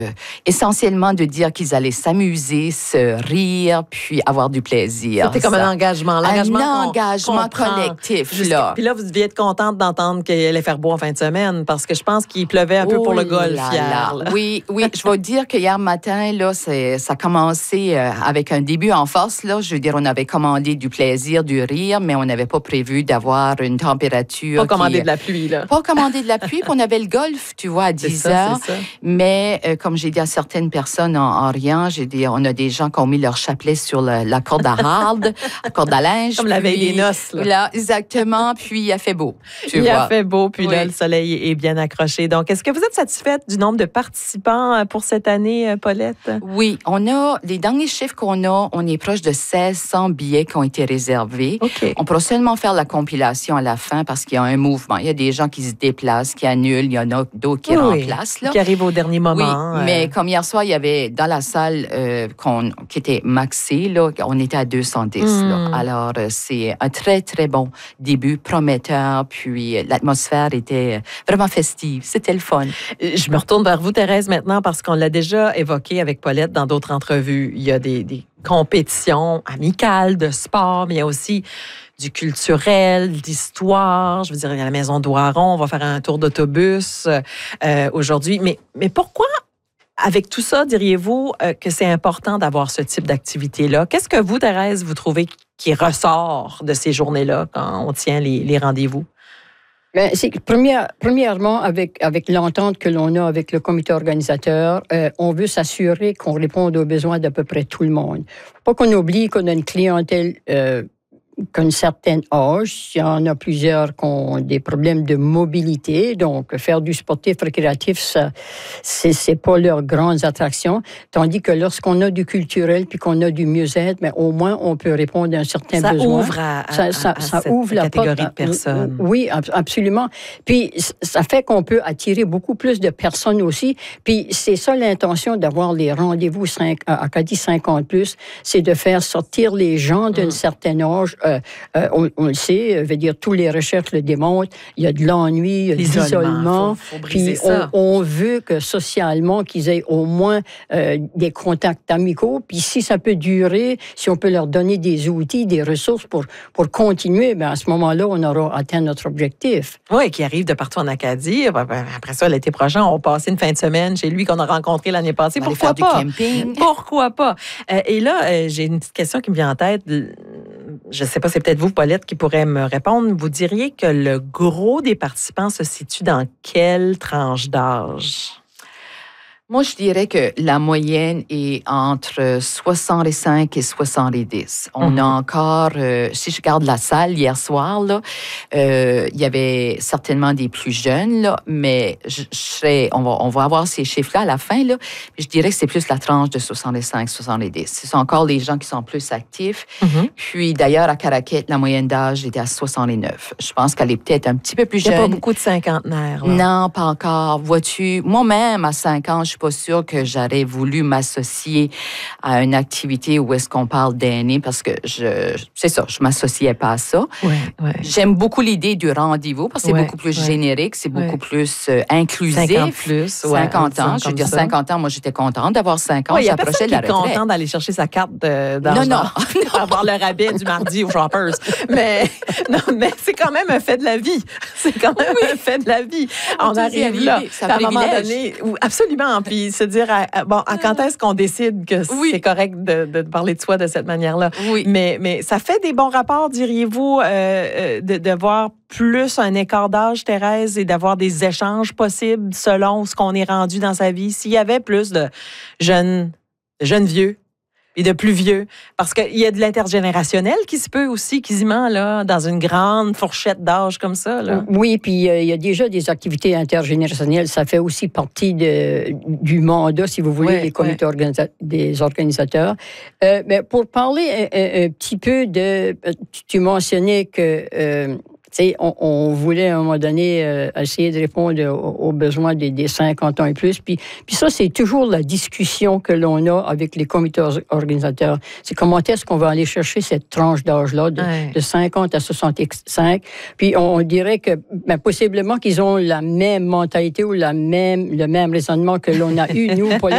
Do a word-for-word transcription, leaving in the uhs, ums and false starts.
essentiellement de dire qu'ils allaient s'amuser, se rire, puis avoir du plaisir. C'était comme ça. un engagement. L'engagement un qu'on, engagement qu'on collectif. Jusqu'à, là. Puis là, vous deviez être contente d'entendre qu'il allait faire beau en fin de semaine, parce que je pense qu'il pleuvait un peu oh pour le golf là hier. Là. Là. Oui, oui. Je vais dire que hier matin, là, c'est, ça a commencé euh, avec un début en force. Là. Je veux dire, on avait commandé du plaisir, du rire, mais on n'avait pas prévu d'avoir une température. Pas commandé qui, de la pluie, là. Pas commandé de la pluie, puis on avait le golf, tu vois, à dix heures. C'est ça, c'est ça. Mais euh, comme j'ai dit à certaines personnes en, en riant, j'ai dit, on a des gens qui ont mis leur chapelet sur le, la corde à hard, la corde à linge. Comme la veille des noces. Là. Là, exactement. Puis il a fait beau. Tu il vois. a fait beau, puis oui. là, le soleil est bien accroché. Donc, est-ce que vous êtes satisfaite du nombre de participants pour cette année, Paulette? Oui, on a, les derniers chiffres qu'on a, on est proche de seize cents billets qui ont été réservés. Okay. On pourra seulement faire la compilation à la fin parce qu'il y a un mouvement. Il y a des gens qui se déplacent, qui annulent, il y en a d'autres qui oui, remplacent. Là. Qui arrivent au dernier moment. Oui, euh... mais comme hier soir, il y avait dans la salle euh, qu'on, qui était maxée, là, on était à deux cent dix. Mm. Là. Alors, euh, c'est un très, très bon début, prometteur, puis euh, l'atmosphère était vraiment festive. C'était le fun. Je me retourne vers vous, Thérèse, maintenant, parce qu'on l'a déjà évoqué avec Paulette dans d'autres entrevues. Il y a des, des compétitions amicales de sport, mais il y a aussi du culturel, d'histoire. Je veux dire, il y a la Maison Doiron, on va faire un tour d'autobus euh, aujourd'hui. Mais, mais pourquoi, avec tout ça, diriez-vous euh, que c'est important d'avoir ce type d'activité-là? Qu'est-ce que vous, Thérèse, vous trouvez qui ressort de ces journées-là quand on tient les, les rendez-vous? Bien, c'est, première, premièrement, avec, avec l'entente que l'on a avec le comité organisateur, euh, on veut s'assurer qu'on réponde aux besoins d'à peu près tout le monde. Pas qu'on oublie qu'on a une clientèle euh, qu'à un certain âge. Il y en a plusieurs qui ont des problèmes de mobilité. Donc, faire du sportif récréatif, ça, c'est, c'est pas leur grande attraction. Tandis que lorsqu'on a du culturel puis qu'on a du mieux-être, mais au moins, on peut répondre à un certain ça besoin. Ouvre à, à, ça, ça, à ça cette ouvre la catégorie porte, de personnes. Oui, absolument. Puis, ça fait qu'on peut attirer beaucoup plus de personnes aussi. Puis, c'est ça l'intention d'avoir les rendez-vous cinq, à Acadie cinquante plus, c'est de faire sortir les gens d'un mm. certain âge. Euh, euh, on, on le sait, je veux dire, tous les recherches le démontrent. Il y a de l'ennui, il y a de l'isolement. Faut, faut puis ça. On, on veut que socialement, qu'ils aient au moins euh, des contacts amicaux. Puis si ça peut durer, si on peut leur donner des outils, des ressources pour, pour continuer, bien à ce moment-là, on aura atteint notre objectif. Oui, qui arrive de partout en Acadie. Après ça, l'été prochain, on va passer une fin de semaine chez lui qu'on a rencontré l'année passée. On Pourquoi faire pas? Du camping. Pourquoi pas? Euh, et là, euh, j'ai une petite question qui me vient en tête. Je ne sais pas, c'est peut-être vous, Paulette, qui pourrait me répondre. Vous diriez que le gros des participants se situe dans quelle tranche d'âge? Moi, je dirais que la moyenne est entre soixante-cinq et soixante-dix. On mm-hmm. a encore, euh, si je regarde la salle hier soir, là, euh, il y avait certainement des plus jeunes, là, mais je, je serais, on va, on va avoir ces chiffres-là à la fin, là, mais je dirais que c'est plus la tranche de soixante-cinq à soixante-dix. Ce sont encore les gens qui sont plus actifs. Mm-hmm. Puis d'ailleurs, à Caraquette, la moyenne d'âge était à soixante-neuf. Je pense qu'elle est peut-être un petit peu plus jeune. Il n'y a pas beaucoup de cinquantenaires. Là. Non, pas encore. Vois-tu, moi-même, à cinq ans, je suis pas sûre que j'aurais voulu m'associer à une activité où est-ce qu'on parle d'aînés parce que je, c'est ça, je m'associais pas à ça. Ouais, ouais. J'aime beaucoup l'idée du rendez-vous parce que c'est ouais, beaucoup plus ouais. générique, c'est beaucoup ouais. plus euh, inclusif. cinquante plus. cinquante ouais, ans. Je veux dire, cinquante ans, moi, j'étais contente d'avoir cinq ans. Ouais, J'approchais de la retraite. Il y a personne qui est content d'aller chercher sa carte de, d'âge non, non. pour avoir le rabais du mardi aux Shoppers. Mais, non, mais c'est quand même un fait de la vie. C'est quand même oui. un fait de la vie. On, On arrive là. Ça à un moment donné, absolument. Puis se dire, à, à, bon, à quand est-ce qu'on décide que oui. c'est correct de, de parler de soi de cette manière-là? Oui. Mais, mais ça fait des bons rapports, diriez-vous, euh, de, de voir plus un écart d'âge, Thérèse, et d'avoir des échanges possibles selon ce qu'on est rendu dans sa vie? S'il y avait plus de jeunes, de jeunes vieux et de plus vieux, parce qu'il y a de l'intergénérationnel qui se peut aussi, quasiment, là, dans une grande fourchette d'âge comme ça. Là. Oui, puis euh, il y a déjà des activités intergénérationnelles. Ça fait aussi partie de, du mandat, si vous voulez, ouais, des comités ouais. organisa- des organisateurs. Euh, mais pour parler un, un, un petit peu de... Tu mentionnais que... Euh, T'sais, on, on voulait à un moment donné euh, essayer de répondre aux, aux besoins des, des cinquante ans et plus. Puis, puis ça, c'est toujours la discussion que l'on a avec les comités organisateurs. C'est comment est-ce qu'on va aller chercher cette tranche d'âge-là de, ouais. de cinquante à soixante-cinq. Puis on, on dirait que ben, possiblement qu'ils ont la même mentalité ou la même, le même raisonnement que l'on a eu, nous, pour